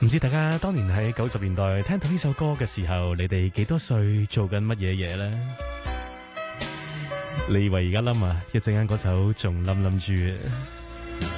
唔知大家當年喺90年代聽到呢首歌嘅時候，你哋幾多歲，做緊乜嘢嘢呢？你以為而家冧啊？一陣間嗰首仲冧住。